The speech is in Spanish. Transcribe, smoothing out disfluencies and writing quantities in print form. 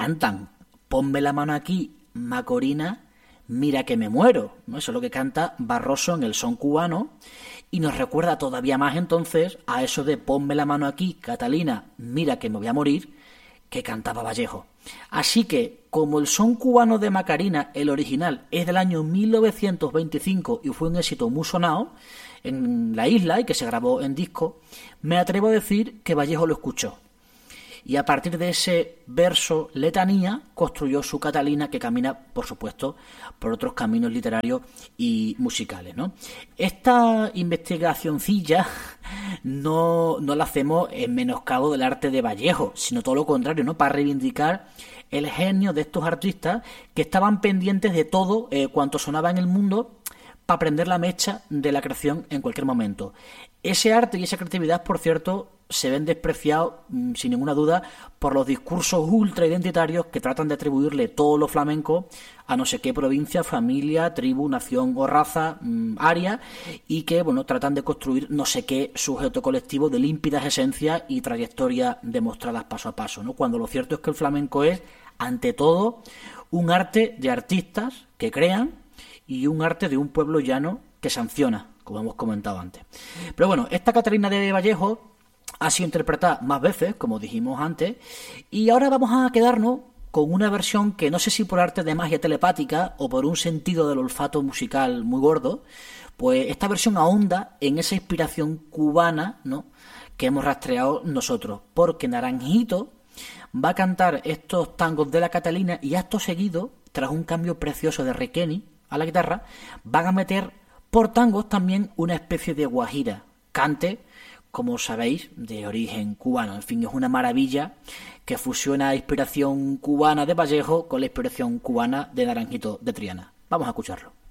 cantan Ponme la mano aquí, Macorina, mira que me muero, ¿no? Eso es lo que canta Barroso en el son cubano y nos recuerda todavía más entonces a eso de Ponme la mano aquí, Catalina, mira que me voy a morir, que cantaba Vallejo. Así que, como el son cubano de Macarena, el original, es del año 1925 y fue un éxito muy sonado en la isla y que se grabó en disco, me atrevo a decir que Vallejo lo escuchó. Y a partir de ese verso letanía construyó su Catalina, que camina, por supuesto, por otros caminos literarios y musicales, ¿no? Esta investigacioncilla no la hacemos en menoscabo del arte de Vallejo, sino todo lo contrario, ¿no? Para reivindicar el genio de estos artistas que estaban pendientes de todo cuanto sonaba en el mundo para prender la mecha de la creación en cualquier momento. Ese arte y esa creatividad, por cierto, se ven despreciados, sin ninguna duda, por los discursos ultra identitarios que tratan de atribuirle todo lo flamenco a no sé qué provincia, familia, tribu, nación o raza aria, y que, bueno, tratan de construir no sé qué sujeto colectivo de límpidas esencias y trayectorias demostradas paso a paso, ¿no? Cuando lo cierto es que el flamenco es, ante todo, un arte de artistas que crean y un arte de un pueblo llano que sanciona, como hemos comentado antes. Pero bueno, esta Catalina de Vallejo ha sido interpretada más veces, como dijimos antes, y ahora vamos a quedarnos con una versión que no sé si por arte de magia telepática o por un sentido del olfato musical muy gordo, pues esta versión ahonda en esa inspiración cubana, ¿no?, que hemos rastreado nosotros, porque Naranjito va a cantar estos tangos de la Catalina y acto seguido, tras un cambio precioso de Requeni a la guitarra, van a meter por tangos también una especie de guajira, cante, como sabéis, de origen cubano. En fin, es una maravilla que fusiona la inspiración cubana de Vallejo con la inspiración cubana de Naranjito de Triana. Vamos a escucharlo.